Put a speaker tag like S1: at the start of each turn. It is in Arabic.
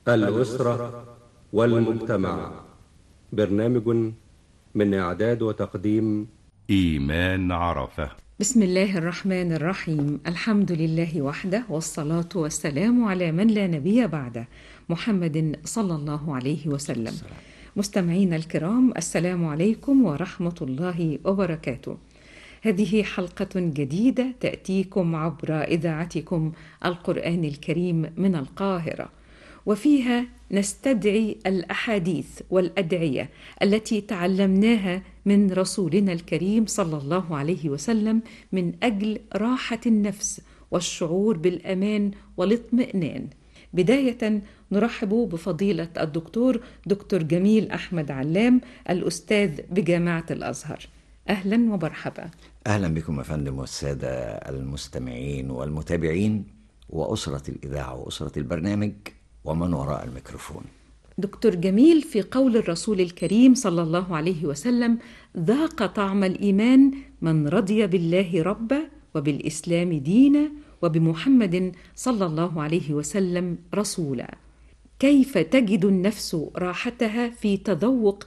S1: الأسرة والمجتمع. برنامج من إعداد وتقديم
S2: إيمان عرفة.
S3: بسم الله الرحمن الرحيم. الحمد لله وحده، والصلاة والسلام على من لا نبي بعده، محمد صلى الله عليه وسلم. مستمعينا الكرام، السلام عليكم ورحمة الله وبركاته. هذه حلقة جديدة تأتيكم عبر إذاعتكم القرآن الكريم من القاهرة، وفيها نستدعي الأحاديث والأدعية التي تعلمناها من رسولنا الكريم صلى الله عليه وسلم من أجل راحة النفس والشعور بالأمان والاطمئنان. بداية نرحب بفضيلة دكتور جميل أحمد علام، الأستاذ بجامعة الأزهر. أهلا ومرحبا.
S4: أهلا بكم يا فندم والسادة المستمعين والمتابعين وأسرة الإذاعة وأسرة البرنامج ومن وراء الميكروفون.
S3: دكتور جميل، في قول الرسول الكريم صلى الله عليه وسلم: ذاق طعم الإيمان من رضي بالله ربا وبالإسلام دينا وبمحمد صلى الله عليه وسلم رسولا. كيف تجد النفس راحتها في تذوق